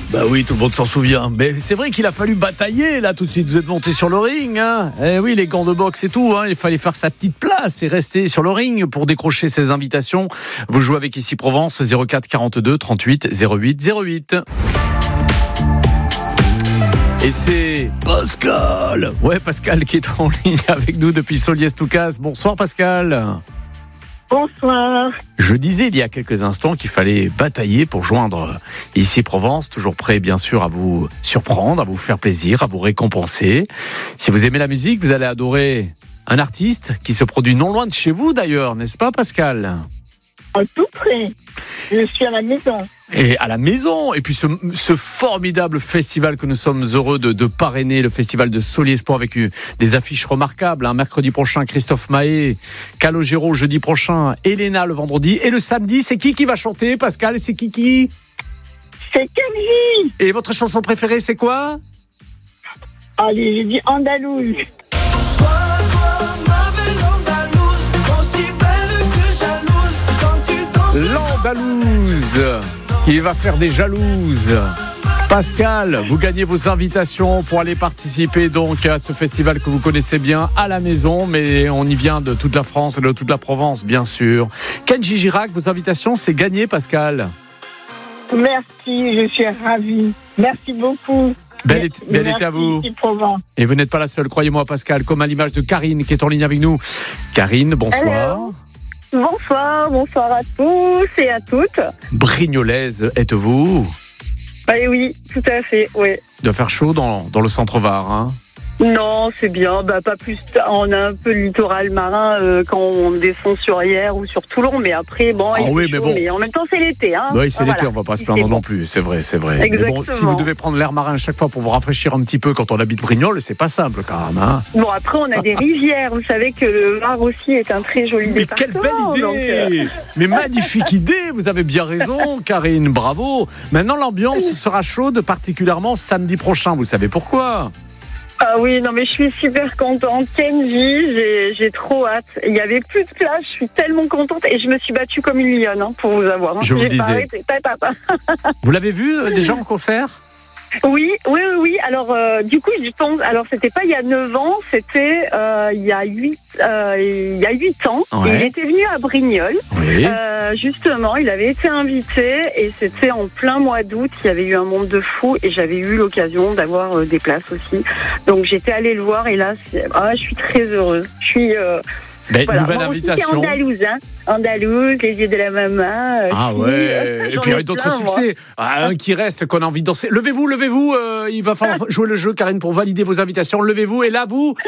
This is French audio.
Bah oui, tout le monde s'en souvient. Mais c'est vrai qu'il a fallu batailler là tout de suite. Vous êtes monté sur le ring, hein. Eh oui, les gants de boxe et tout, hein. Il fallait faire sa petite place et rester sur le ring pour décrocher ses invitations. Vous jouez avec Ici Provence, 04 42 38 08 08. Et c'est Pascal. Ouais, Pascal qui est en ligne avec nous depuis Soliès-Toucas. Bonsoir Pascal. Bonsoir. Je disais il y a quelques instants qu'il fallait batailler pour joindre Ici Provence, toujours prêt bien sûr à vous surprendre, à vous faire plaisir, à vous récompenser. Si vous aimez la musique, vous allez adorer un artiste qui se produit non loin de chez vous d'ailleurs, n'est-ce pas Pascal ? À tout près. Je suis à la maison. Et à la maison. Et puis ce formidable festival que nous sommes heureux de parrainer, le festival de Soliès-Sport avec des affiches remarquables. Mercredi prochain, Christophe Maé, Calogero jeudi prochain, Elena le vendredi. Et le samedi, c'est qui va chanter, Pascal ? C'est qui ? C'est Kenji. Et votre chanson préférée, c'est quoi ? Allez, j'ai dit Andalouse. L'Andalouse qui va faire des jalouses. Pascal, vous gagnez vos invitations pour aller participer donc à ce festival que vous connaissez bien à la maison, mais on y vient de toute la France et de toute la Provence, bien sûr. Kenji Girac, vos invitations, c'est gagné, Pascal. Merci, je suis ravie. Merci beaucoup. Bel été à vous. Et vous n'êtes pas la seule, croyez-moi, Pascal, comme à l'image de Karine qui est en ligne avec nous. Karine, bonsoir. Hello. Bonsoir à tous et à toutes. Brignolaise êtes-vous ? Oui, tout à fait, oui. Il doit faire chaud dans le centre-Var, hein ? Non, c'est bien, pas plus. On a un peu le littoral marin quand on descend sur Hyères ou sur Toulon, mais après, mais en même temps, c'est l'été. Hein. Oui, c'est l'été, on va pas se plaindre non plus, c'est vrai. Exactement. Mais bon, si vous devez prendre l'air marin à chaque fois pour vous rafraîchir un petit peu quand on habite Brignoles, c'est pas simple quand même. Hein. Bon, après, on a des rivières. Vous savez que le Var aussi est un très joli département. Mais quelle belle idée Mais magnifique idée, vous avez bien raison, Karine, bravo. Maintenant, l'ambiance sera chaude, particulièrement samedi prochain. Vous savez pourquoi ? Ah oui, non mais je suis super contente. Kenji, j'ai trop hâte. Il y avait plus de place, je suis tellement contente et je me suis battue comme une lionne pour vous avoir. Je vous le disais. Vous l'avez vu déjà en concert ? Oui. Alors, du coup, je pense. Alors, c'était pas il y a 9 ans, c'était il y a 8 ans. Ouais. Et il était venu à Brignoles. Oui. Justement, il avait été invité et c'était en plein mois d'août. Il y avait eu un monde de fou et j'avais eu l'occasion d'avoir des places aussi. Donc, j'étais allée le voir et là, je suis très heureuse. Je suis. Nouvelle invitation. Andalouse, les yeux de la maman. Ouais. Et puis il y a d'autres succès. Un qui reste, qu'on a envie de danser. Levez-vous. Il va falloir jouer le jeu, Karine, pour valider vos invitations. Levez-vous. Et là, vous.